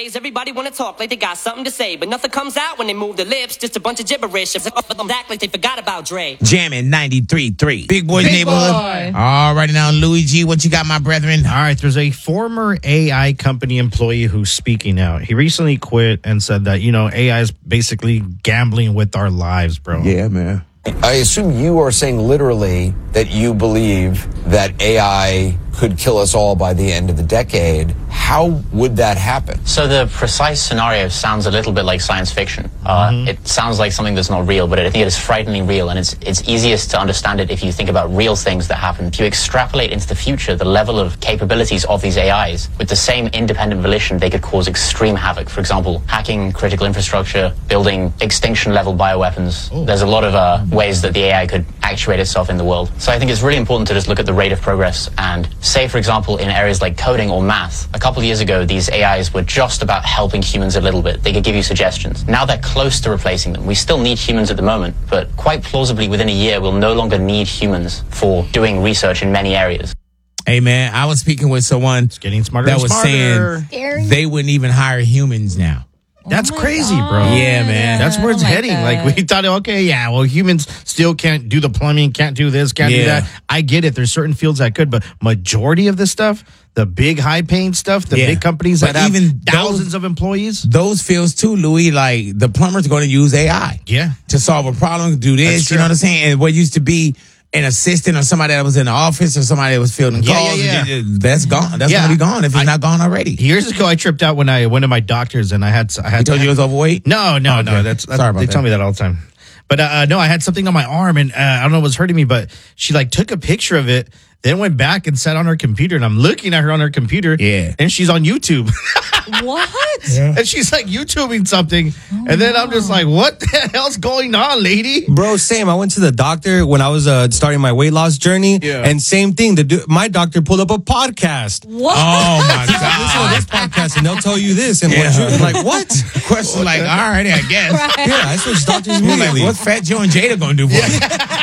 Nowadays, everybody wanna talk like they got something to say, but nothing comes out when they move their lips. Just a bunch of gibberish. Act like they forgot about Dre. Jamming 93.3. Big Boy's Neighborhood. Boy. All right, now, Louis G, what you got, my brethren? All right, there's a former AI company employee who's speaking out. He recently quit and said that, AI is basically gambling with our lives, bro. Yeah, man. I assume you are saying literally that you believe that AI could kill us all by the end of the decade. How would that happen? So the precise scenario sounds a little bit like science fiction. It sounds like something that's not real, but I think it is frighteningly real, and it's easiest to understand it if you think about real things that happen. If you extrapolate into the future, the level of capabilities of these AIs, with the same independent volition, they could cause extreme havoc. For example, hacking critical infrastructure, building extinction-level bioweapons. There's a lot of ways that the AI could actuate itself in the world. So I think it's really important to just look at the rate of progress and say, for example, in areas like coding or math, a couple of years ago, these AIs were just about helping humans a little bit. They could give you suggestions. Now they're close to replacing them. We still need humans at the moment, but quite plausibly within a year, we'll no longer need humans for doing research in many areas. Hey, man, I was speaking with someone It's getting smarter that and was smarter. saying they wouldn't even hire humans now. That's crazy, God. bro. Yeah, man. That's where it's Oh my heading. God. Like, we thought, okay, yeah, well, humans still can't do the plumbing, can't do this, can't do Yeah. that. I get it. There's certain fields that could, but majority of this stuff, the big high-paying stuff, the Yeah. big companies that But have even thousands of employees. Those fields, too, Louis, like the plumber's going to use AI. Yeah. To solve a problem, do That's this, true. you know what I'm saying? And what used to be an assistant or somebody that was in the office or somebody that was fielding Yeah, calls, yeah. that's gone. That's Yeah. going to be gone if it's not gone already. Years ago, I tripped out when I went to my doctor's and I had He told you it was overweight? No. Okay. That's Sorry about they that. tell me that all the time. But no, I had something on my arm and I don't know what was hurting me, but she like took a picture of it, then went back and sat on her computer, and I'm looking at her on her computer. Yeah. And she's on YouTube. What? And she's like YouTubing something. And then I'm just like, what the hell's going on, lady? Bro, same. I went to the doctor when I was starting my weight loss journey. Yeah. And same thing. My doctor pulled up a podcast. What? Oh, my Listen to God. this podcast and they'll tell you this. And Yeah. what you like, what? Question like, all right, I guess. Yeah, I switched doctors You're like, immediately. what's Fat Joe and Jada going to do for me?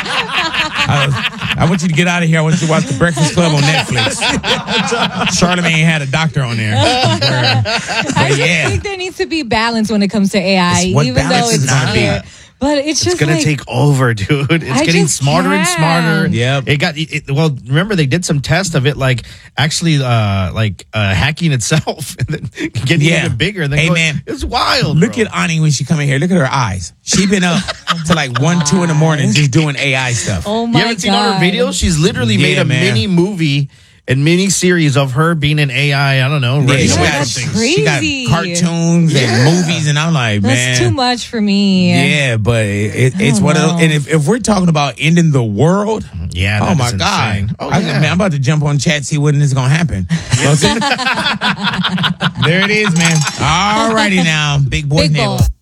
I want you to get out of here. I want you to watch The Breakfast Club on Netflix. Charlamagne had a doctor on there. I But just yeah. think there needs to be balance when it comes to AI, It's what even though balance it's is gonna be. here. But it's just It's gonna like, take over, dude. It's I getting just smarter and smarter. can't. Yep. Well, remember they did some tests of it, like actually, hacking itself and then getting Yeah. even bigger. And then Hey, going, man. it's wild. Look bro. at Ani when she come in here. Look at her eyes. She been up to like 1, 2 in the morning just doing AI stuff. oh You my haven't God. seen on her videos? She's literally made Yeah, a man. mini movie and mini series of her being an AI. I don't know. Yeah, ready she to got, have that's things. she got crazy. cartoons and movies, and I'm like, That's man, too much for me. Yeah, but it's don't one of those. know. And if we're talking about ending the world, Yeah, oh that my is God, insane. Oh, man, yeah. I'm about to jump on chat see when this is gonna happen. There it is, man. All righty now, Big Boy Big Neighbor. boy.